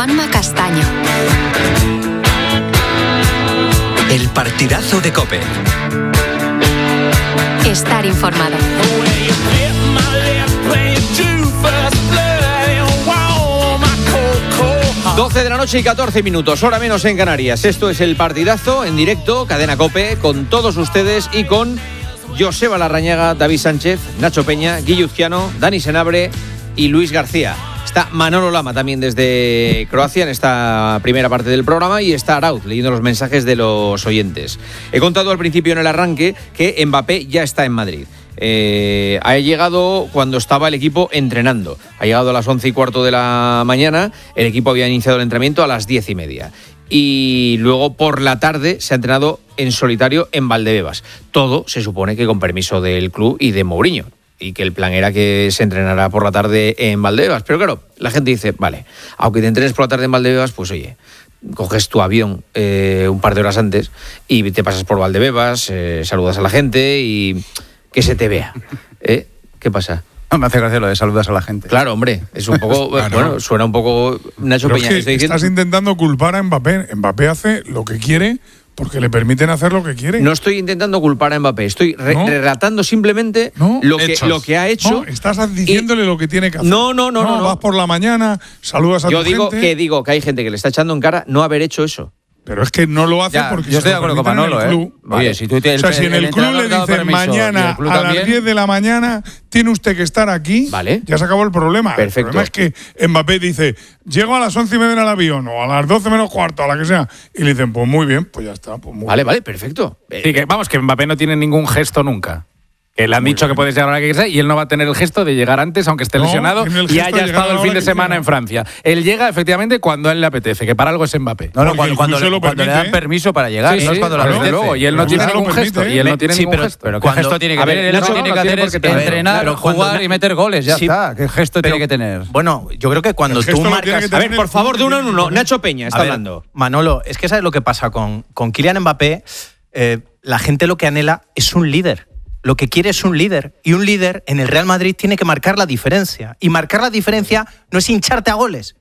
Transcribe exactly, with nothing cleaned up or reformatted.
Juanma Castaño. El partidazo de COPE. Estar informado. doce de la noche y catorce minutos, hora menos en Canarias. Esto es el partidazo en directo, Cadena COPE, con todos ustedes y con Joseba Larrañaga, David Sánchez, Nacho Peña, Guille Uzquiano, Dani Senabre y Luis García. Está Manolo Lama también desde Croacia en esta primera parte del programa y está Arauz leyendo los mensajes de los oyentes. He contado al principio en el arranque que Mbappé ya está en Madrid. Eh, ha llegado cuando estaba el equipo entrenando. Ha llegado a las once y cuarto de la mañana. El equipo había iniciado el entrenamiento a las diez y media. Y luego por la tarde se ha entrenado en solitario en Valdebebas. Todo se supone que con permiso del club y de Mourinho. Y que el plan era que se entrenara por la tarde en Valdebebas. Pero claro, la gente dice, vale, aunque te entrenes por la tarde en Valdebebas, pues oye, coges tu avión eh, un par de horas antes y te pasas por Valdebebas, eh, saludas a la gente y que se te vea. ¿Eh? ¿Qué pasa? No, me hace gracia lo de saludas a la gente. Claro, hombre, es un poco, claro. Bueno, suena un poco Nacho Pero Peña. Es que estoy estás diciendo... intentando culpar a Mbappé. Mbappé hace lo que quiere porque le permiten hacer lo que quiere. No estoy intentando culpar a Mbappé, estoy re- ¿No? relatando simplemente ¿No? lo, que, lo que ha hecho. No, estás diciéndole y... lo que tiene que hacer. No, no, no, no. no vas por la mañana, saludas a Yo tu digo gente. que digo que hay gente que le está echando en cara no haber hecho eso. Pero es que no lo hace Ya, porque yo estoy de acuerdo con Manolo, ¿eh? Vale. Oye, si tú te, o sea, si en el, el club le dicen mañana a las diez de la mañana tiene usted que estar aquí, vale. Ya se acabó el problema. Perfecto. El problema es que Mbappé dice, llego a las once y media en el avión o a las doce menos cuarto, a la que sea, y le dicen, pues muy bien, pues ya está. Pues muy vale, bien. vale, perfecto. Sí, que, vamos, que Mbappé no tiene ningún gesto nunca. Que le han Muy dicho bien. Que puedes llegar a la que sea y él no va a tener el gesto de llegar antes, aunque esté no, lesionado y haya estado el fin de semana en Francia. Él llega efectivamente cuando a él le apetece, que para algo es Mbappé. No, no, cuando, cuando, le, cuando permite, le dan permiso para llegar, sí, no sí, es cuando claro, le apetece. Luego, y él no tiene ningún permite, gesto. ¿eh? Y él no tiene sí, ningún pero, gesto. Pero ¿qué gesto tiene que a ver, tener? Él Nacho, no tiene que hacer es entrenar, pero jugar cuando, y meter goles, ya sí, está. ¿Qué gesto pero, tiene que tener? Bueno, yo creo que cuando tú marcas... A ver, por favor, de uno en uno. Nacho Peña está hablando. Manolo, es que ¿sabes lo que pasa con, con Kylian Mbappé? Eh, la gente lo que anhela es un líder. Lo que quiere es un líder. Y un líder en el Real Madrid tiene que marcar la diferencia. Y marcar la diferencia no es hincharte a goles.